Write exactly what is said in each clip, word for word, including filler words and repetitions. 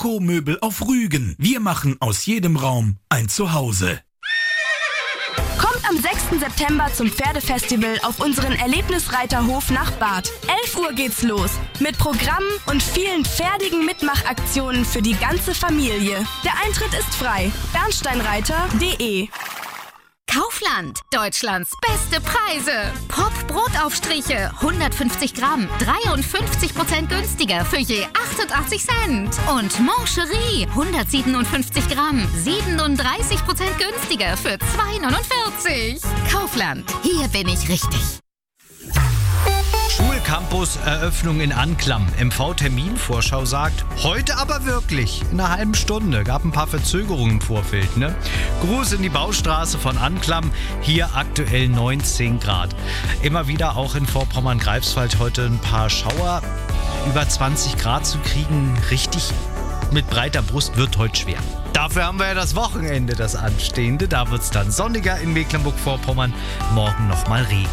Ökomöbel auf Rügen. Wir machen aus jedem Raum ein Zuhause. Kommt am sechsten September zum Pferdefestival auf unseren Erlebnisreiterhof nach Barth. elf Uhr geht's los. Mit Programmen und vielen pferdigen Mitmachaktionen für die ganze Familie. Der Eintritt ist frei. bernsteinreiter punkt de Kaufland, Deutschlands beste Preise. Pop-Brotaufstriche, hundertfünfzig Gramm, dreiundfünfzig Prozent günstiger für je achtundachtzig Cent. Und Mancherie, hundertsiebenundfünfzig Gramm, siebenunddreißig Prozent günstiger für zwei neunundvierzig. Kaufland, hier bin ich richtig. Schulcampus-Eröffnung in Anklam. M V-Terminvorschau sagt, heute aber wirklich. In einer halben Stunde. Gab ein paar Verzögerungen im Vorfeld, ne? Gruß in die Baustraße von Anklam. Hier aktuell neunzehn Grad. Immer wieder auch in Vorpommern-Greifswald heute ein paar Schauer. Über zwanzig Grad zu kriegen, richtig mit breiter Brust, wird heute schwer. Dafür haben wir ja das Wochenende, das anstehende. Da wird es dann sonniger in Mecklenburg-Vorpommern. Morgen nochmal Regen.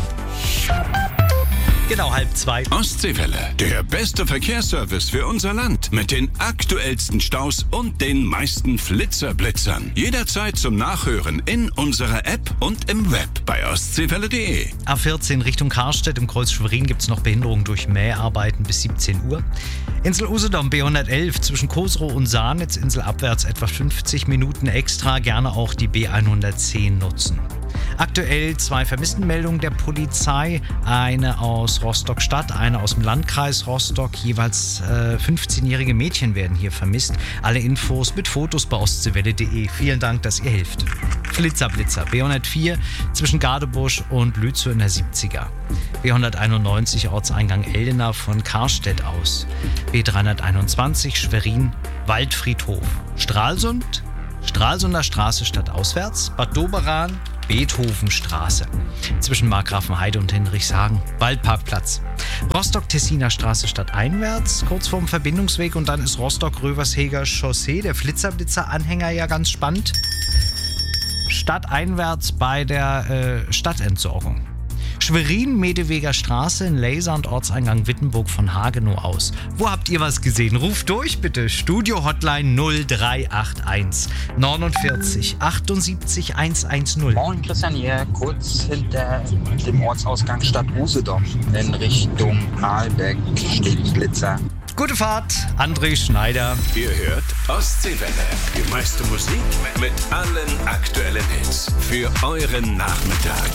Genau, halb zwei. Ostseewelle, der beste Verkehrsservice für unser Land. Mit den aktuellsten Staus und den meisten Flitzerblitzern. Jederzeit zum Nachhören in unserer App und im Web bei ostseewelle punkt de. A vierzehn Richtung Karstedt im Kreuz Schwerin gibt es noch Behinderungen durch Mäharbeiten bis siebzehn Uhr. Insel Usedom B hundertelf zwischen Kosrow und Sahnitz, Insel abwärts etwa fünfzig Minuten extra. Gerne auch die B hundertzehn nutzen. Aktuell zwei Vermisstenmeldungen der Polizei, eine aus Rostock-Stadt, eine aus dem Landkreis Rostock. Jeweils äh, fünfzehnjährige Mädchen werden hier vermisst. Alle Infos mit Fotos bei ostseewelle punkt de. Vielen Dank, dass ihr helft. Flitzerblitzer B hundertvier zwischen Gadebusch und Lützow in der siebziger. B hunderteinundneunzig Ortseingang Eldena von Karstedt aus. B dreihunderteinundzwanzig Schwerin Waldfriedhof. Stralsund, Stralsunder Straße stadtauswärts. Bad Doberan, Beethovenstraße. Zwischen Markgrafenheide und Hinrichshagen. Waldparkplatz. Rostock-Tessiner Straße stadteinwärts, kurz vorm Verbindungsweg. Und dann ist Rostock-Röversheger Chaussee, der Flitzerblitzer-Anhänger, ja ganz spannend. Stadteinwärts bei der äh, Stadtentsorgung. Schwerin, Medeweger Straße in Laser und Ortseingang Wittenburg von Hagenow aus. Wo habt ihr was gesehen? Ruft durch bitte. Studio-Hotline null drei acht eins neunundvierzig achtundsiebzig hundertzehn. Moin Christian hier, kurz hinter dem Ortsausgang Stadt Usedom in Richtung Aalbeck steht Blitzer. Gute Fahrt, André Schneider. Ihr hört Ostseewelle. Die meiste Musik mit allen aktuellen Hits für euren Nachmittag.